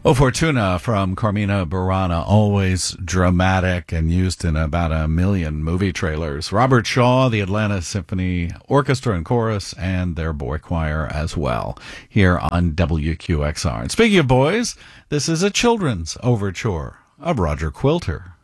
O Fortuna from Carmina Burana, always dramatic and used in about 1,000,000 movie trailers. Robert Shaw, the Atlanta Symphony Orchestra and Chorus, and their boy choir as well, here on WQXR. And speaking of boys, this is a children's overture of Roger Quilter.